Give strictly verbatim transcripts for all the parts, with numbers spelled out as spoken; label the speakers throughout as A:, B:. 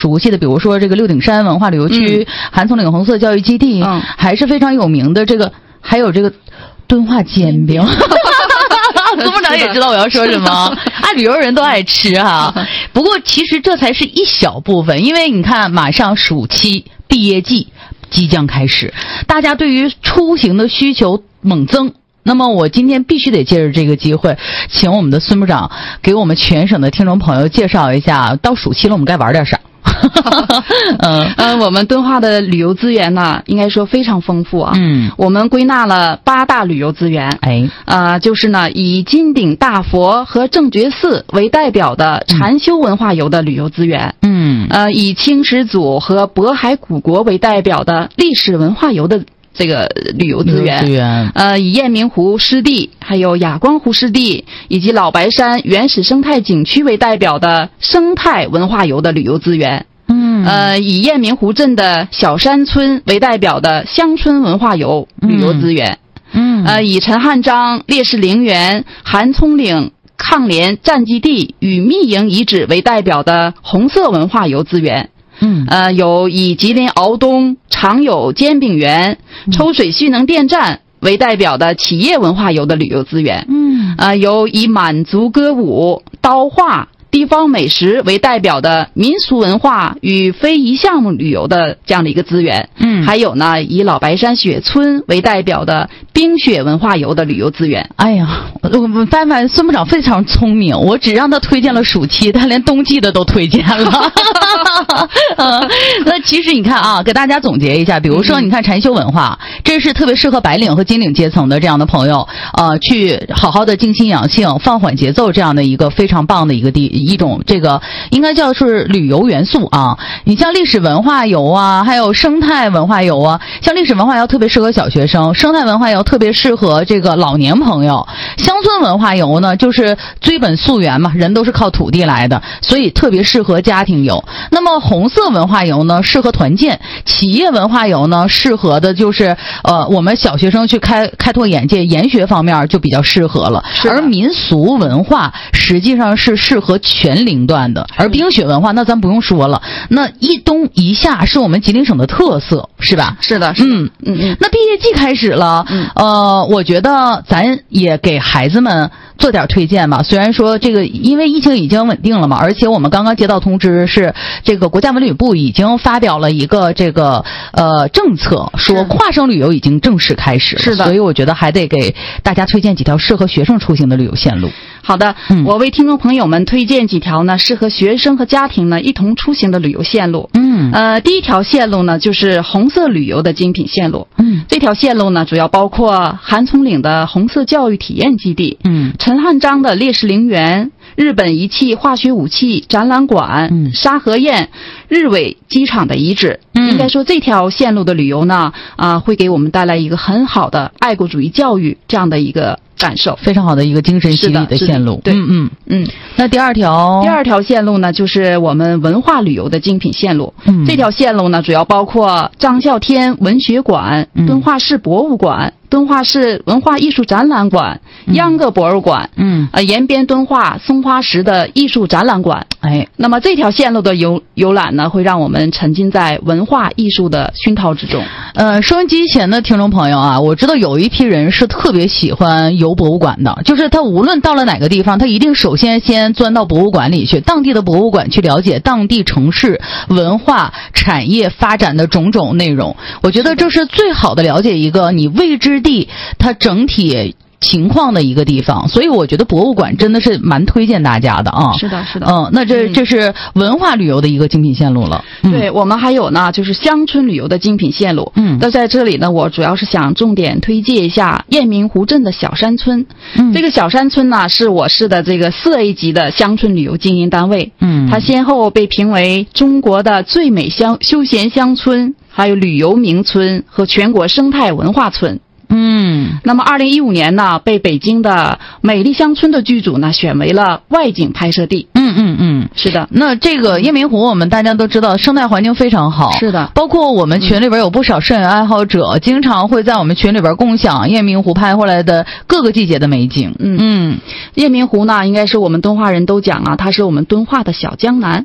A: 熟悉的，比如说这个六顶山文化旅游区、嗯、韩丛岭红色教育基地、嗯、还是非常有名的。这个还有这个敦化煎饼苏部长也知道我要说什么，啊，旅游人都爱吃哈、啊。不过其实这才是一小部分，因为你看马上暑期毕业季即将开始，大家对于出行的需求猛增。那么我今天必须得借着这个机会，请我们的孙部长给我们全省的听众朋友介绍一下，到暑期了我们该玩点啥。
B: 嗯呃，我们敦化的旅游资源呢，应该说非常丰富啊。
A: 嗯，
B: 我们归纳了八大旅游资源。
A: 哎，
B: 呃，就是呢，以金顶大佛和正觉寺为代表的禅修文化游的旅游资源。
A: 嗯，
B: 呃，以清始祖和渤海古国为代表的历史文化游的这个旅游资源，
A: 资源
B: 呃，以雁鸣湖湿地、还有哑光湖湿地以及老白山原始生态景区为代表的生态文化游的旅游资源。
A: 嗯，
B: 呃，以雁鸣湖镇的小山村为代表的乡村文化游旅游资源。
A: 嗯，
B: 呃，以陈汉章烈士陵园、韩丛岭抗联战基地与密营遗址为代表的红色文化游资源。
A: 嗯，
B: 呃，有以吉林敖东常有煎饼园、抽水蓄能电站为代表的企业文化游的旅游资源。
A: 嗯，
B: 呃，有以满族歌舞、刀画、地方美食为代表的民俗文化与非遗项目旅游的这样的一个资源。
A: 嗯，
B: 还有呢，以老白山雪村为代表的冰雪文化游的旅游资源。
A: 哎呀，我们发现孙部长非常聪明，我只让他推荐了暑期，他连冬季的都推荐了。呃、那其实你看啊，给大家总结一下，比如说你看禅修文化，这是特别适合白领和金领阶层的这样的朋友，呃，去好好的静心养性、放缓节奏这样的一个非常棒的一个地一种这个应该叫是旅游元素啊。你像历史文化游啊，还有生态文化游啊，像历史文化游特别适合小学生，生态文化游特别适合这个老年朋友，乡村文化游呢就是追本溯源嘛，人都是靠土地来的，所以特别适合家庭游。那么红色文化游呢适合团建，企业文化游呢适合的就是呃我们小学生去开开拓眼界，研学方面就比较适合了。而民俗文化实际上是适合全龄段的，而冰雪文化那咱不用说了，那一冬一夏是我们吉林省的特色，是吧？
B: 是的，是的。
A: 嗯嗯嗯。那毕业季开始了，嗯、呃，我觉得咱也给孩子们做点推荐吧。虽然说这个因为疫情已经稳定了嘛，而且我们刚刚接到通知是这个国家文旅部已经发表了一个这个呃政策，说跨省旅游已经正式开始了。
B: 是的。
A: 所以我觉得还得给大家推荐几条适合学生出行的旅游线路。
B: 好的，嗯，我为听众朋友们推荐几条呢适合学生和家庭呢一同出行的旅游线路。
A: 嗯，
B: 呃，第一条线路呢就是红色旅游的精品线路。
A: 嗯，
B: 这条线路呢主要包括韩丛岭的红色教育体验基地，
A: 嗯，
B: 陈汉章的烈士陵园、日本仪器化学武器展览馆、
A: 嗯，
B: 沙河堰、日伪机场的遗址。
A: 嗯，
B: 应该说这条线路的旅游呢，啊、呃，会给我们带来一个很好的爱国主义教育这样的一个感受，
A: 非常好的一个精神洗礼的线路。
B: 对，
A: 嗯嗯
B: 嗯。
A: 那第二条，
B: 第二条线路呢，就是我们文化旅游的精品线路。
A: 嗯，
B: 这条线路呢，主要包括张啸天文学馆、
A: 嗯、
B: 敦化市博物馆、敦化市文化艺术展览馆、
A: 嗯、
B: 秧歌博物馆，
A: 嗯，
B: 呃，延边敦化松花石的艺术展览馆。
A: 哎，
B: 那么这条线路的游游览呢，会让我们沉浸在文化艺术的熏陶之中。
A: 呃，收音机前的听众朋友啊，我知道有一批人是特别喜欢游博物馆的，就是他无论到了哪个地方，他一定首先先钻到博物馆里去，当地的博物馆去了解当地城市文化产业发展的种种内容。我觉得这是最好的了解一个你未知地它整体情况的一个地方，所以我觉得博物馆真的是蛮推荐大家的啊。
B: 是的，是的。
A: 嗯，那这这是文化旅游的一个精品线路了。
B: 嗯、对，我们还有呢，就是乡村旅游的精品线路。
A: 嗯，
B: 那在这里呢，我主要是想重点推荐一下雁鸣湖镇的小山村。
A: 嗯，
B: 这个小山村呢，是我市的这个四 A 级的乡村旅游经营单位。
A: 嗯，
B: 它先后被评为中国的最美乡休闲乡村，还有旅游名村和全国生态文化村。
A: 嗯，
B: 那么二零一五年呢，被北京的美丽乡村的剧组呢选为了外景拍摄地。
A: 嗯嗯嗯，
B: 是的。
A: 那这个雁鸣湖我们大家都知道生态环境非常好。
B: 是的。
A: 包括我们群里边有不少摄影爱好者，嗯、经常会在我们群里边共享雁鸣湖拍回来的各个季节的美景。
B: 嗯嗯，雁鸣湖呢，应该是我们敦化人都讲啊，它是我们敦化的小江南。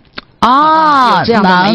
A: 啊，
B: 有这样的美